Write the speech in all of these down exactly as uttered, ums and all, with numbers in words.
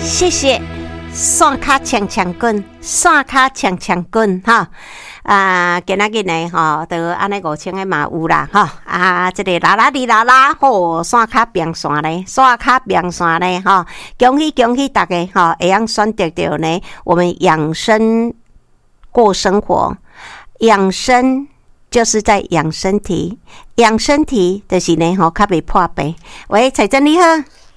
谢谢。线卡强强滚，线卡强强滚哈！啊，今仔日呢吼，都安尼五千个嘛有啦吼！啊，这个啦啦哩啦啦，吼，线卡变线咧，线卡变线咧吼！恭喜恭喜大家吼，会用选择到呢，我们养生过生活，养生就是在养身体，养身体就是呢吼，较袂破病。喂，彩珍你好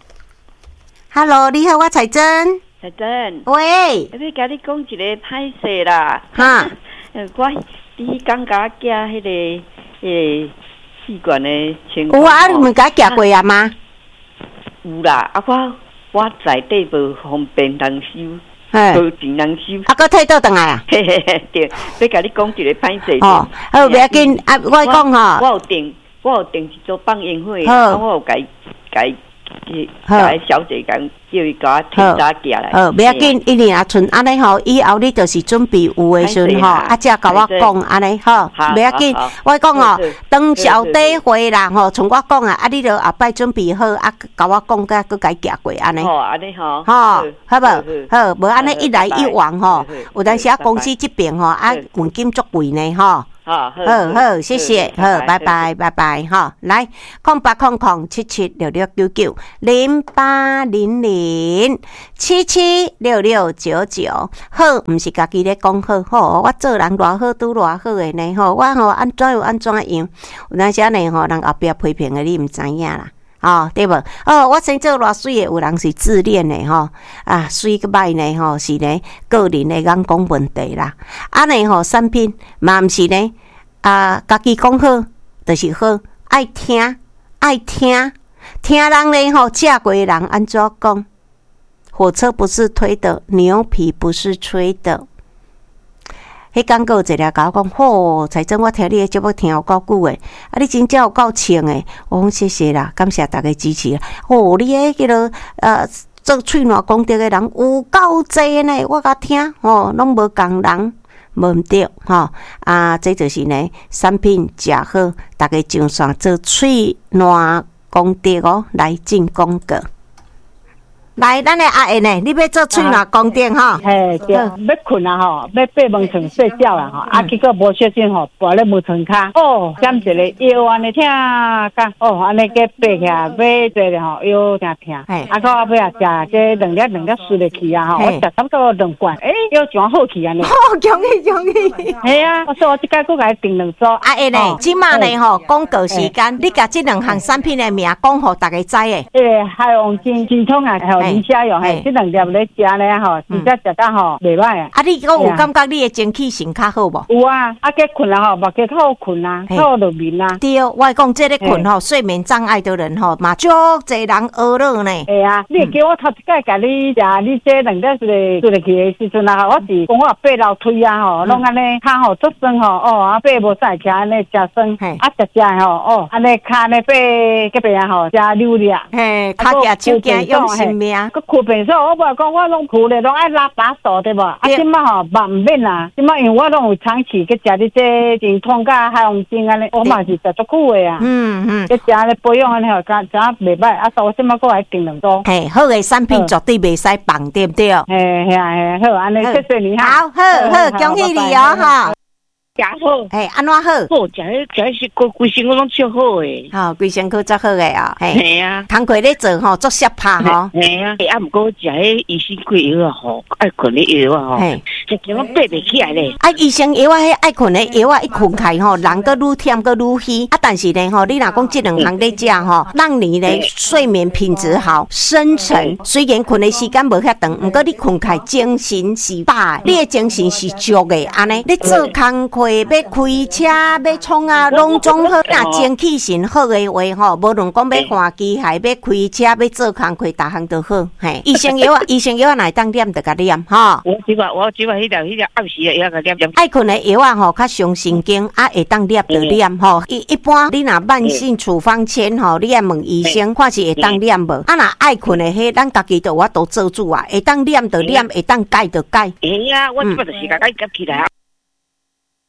，Hello， 你好，我彩珍。 彩珍， 喂， 要甲你讲一个歹势啦。 哈， 我你刚甲我寄迄个诶试管的情况。 有啊，你们甲寄过啊吗？ 有啦，啊我我在地无方便人收，无钱人收。 啊，搁退倒转来啊？ 嘿嘿嘿，对，要甲你讲一个歹势。 哦，好，不要紧啊，我讲吼， 我有订，我有订一组放映会，啊，我有甲伊甲伊。甲伊小姐讲，叫伊甲我提早寄来。 好，不要紧，一年啊，剩安尼吼，以后你就是准备有诶时阵吼，啊，才甲我讲安尼吼，不要紧。我讲吼，当小底回啦吼，从我讲啊，啊，你著后摆准备好，啊，甲我讲，甲佮甲寄过安尼。 吼，安尼吼， 吼，好无？好，无安尼一来一往吼，有当时啊，公司这边吼，啊，现金足贵呢吼。好好，谢谢，好，拜拜，拜拜，哈，来，空八空空七七六六九九零八零零七七六六九九，好，唔是家己咧讲好，吼，我做人偌好拄偌好诶呢，吼，我吼安怎有安怎样，有当时呢吼，人后壁批评诶，你唔知影啦。哦，对无？哦，我先做偌水诶，有人是自恋诶吼，啊，水个歹呢吼，是呢个人诶眼光问题啦。安尼吼，产品嘛毋是呢，啊，家己讲好就是好，爱听爱听，听人呢吼，嫁过人安怎讲？火车不是推的，牛皮不是吹的。迄刚有一个甲我讲，吼，彩珍，我听你诶节目听有够久诶，啊，你真正有够清诶，我讲谢谢啦，感谢大家支持啦。哦，你迄迄个呃做喙暖功德诶人有够济呢，我甲听，吼，拢无共人，无毋对，吼啊，这就是呢，产品食好，大家上线做喙暖功德哦，来进广告。来，咱的阿燕呢，你要做喙暖宫殿吼？ 嘿，对，要困啊吼，要爬门床睡觉啦吼，啊，结果无小心吼，跋咧门床骹，哦，点一个腰安尼疼甲，哦，安尼个爬起来，要坐咧吼，腰疼疼，啊，到后尾啊，食这两粒两粒输入去啊吼，我食差不多两罐，诶，腰全好去安尼。 哦，恭喜恭喜！ 系啊，我说我即摆佫甲伊订两组。 阿燕呢，即马呢吼，广告时间，你甲即两项产品的名讲互大家知诶。 诶，海王精精通啊，还有林虾油，嘿，即两粒咧食咧吼，真正食到吼袂歹啊。 啊，你讲有感觉你的精气神较好无？ 有啊，啊，计困啊吼，目计较好困啊，较好入眠啊。 对，我讲这个困吼，睡眠障碍的人吼，嘛足侪人懊恼呢。 系啊，你叫我头一摆甲你食，你这两粒是个出入去的时阵啊，我是讲我爬楼梯啊吼，拢安尼骹吼足酸吼，哦，啊爬无晒起安尼食酸，啊食食吼，哦，安尼骹呢爬个边啊吼，食溜溜。 嘿，脚夹手夹用性命。 佮困平说，我无讲我拢苦咧，拢爱拉把手对无？啊，即摆吼嘛毋免啦，即摆因为我拢有长期去食你这健康甲海王精安尼，我嘛是食足久诶啊。嗯嗯，去食咧保养安尼吼，敢怎袂歹？啊，所以我即摆佫来订两组。 嘿，好诶产品绝对袂使放，对不对？ 嘿，系啊，系好，安尼谢谢你哈。 好，好，好，恭喜你哦，哈。 食好， 嘿，安怎好？ 好，食迄食迄是规规身躯拢超好诶。 吼，规身躯足好诶哦。 嘿啊， 工课咧做吼，足适拍吼。 嘿啊，啊，毋过食迄益生菌药啊吼，爱困咧药啊吼，食起拢爬袂起来咧。 啊，益生药啊，迄爱困咧药啊，一困开吼，人佫愈忝佫愈虚。啊，但是呢吼，你若讲即两项咧食吼，让你咧睡眠品质好、深沉。虽然困的时间无遐长，毋过你困开精神是饱，你的精神是足诶。安尼，你做工课。要开车要创啊，拢总好。若精气神好诶话吼，无论讲要换机械、要开车、要做工课，逐项都好。嘿，益生药啊，益生药啊，若当念就甲念吼。 我即摆我即摆迄条迄条暗时诶药甲念念。 爱困诶药啊吼，较伤神经，啊会当念就念吼。一一般你若慢性处方签吼，你爱问医生，看是会当念无。啊，若爱困诶迄，咱家己就我都做主啊，会当念就念，会当改就改。 哎呀，我即摆就是甲改改起来啊。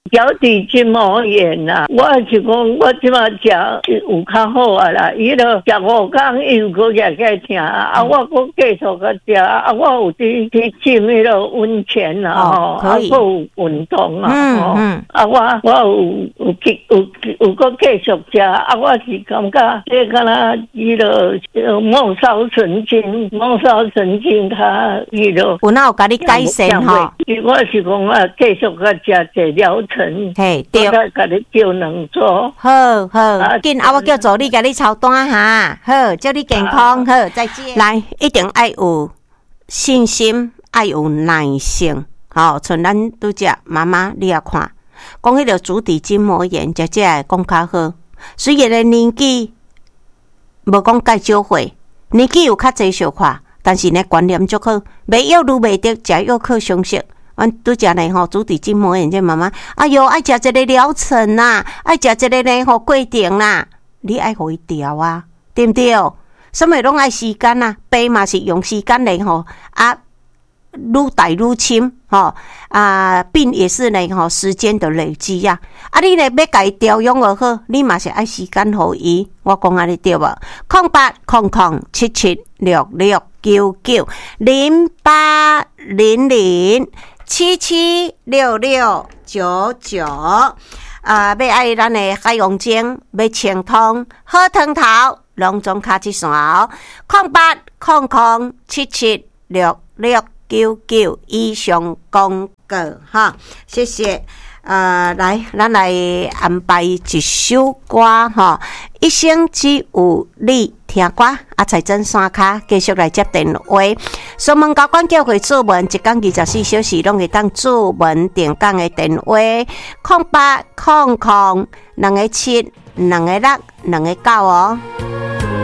脚底筋膜炎啦，我是讲我即马食有较好啊啦，伊就食五天伊又搁日个疼啊，我搁继续个食啊，我有去去浸迄个温泉啦吼，啊，搁有运动啊，嗯嗯，啊我我有有去有有搁继续食啊，我是感觉这个啦，伊就末梢神经末梢神经它伊就有哪有甲你改善吼？ 我是讲啊，继续个食这疗程， 嘿，对， 我甲你叫两组， 好好，紧啊，我叫助理甲你操单哈，好，祝你健康，好，再见。来，一定爱有信心，爱有耐性，好，像咱拄只妈妈，你也看，讲迄个足底筋膜炎，姐姐会讲较好。虽然咧年纪无讲介少岁，年纪有较济小看，但是呢观念足好，袂药愈袂得，食药靠常识。阮拄食呢吼，足底筋膜炎这妈妈，哎哟，爱食一个疗程呐，爱食一个呢吼过程啦，你爱互伊调啊，对毋对？什么拢爱时间呐，病嘛是用时间来吼啊。愈大愈深，吼啊，病也是呢，吼时间的累积呀、啊。啊，你呢要家调养而好，你嘛是爱时间互伊。我讲安尼对无？空八空空七七六六九九零八零零七七六六九九。啊，要爱咱的海洋精，要清通好汤头，拢总卡一线哦。空八空空七七六六。九九以上广告哈，谢谢。呃，来，咱来安排一首歌哈，一生只有你听歌。啊，财政山卡继续来接电话。锁门交管叫回注文，一天二十四小时拢会当注文电讲的电话，空八空空两个七两个六两个九哦。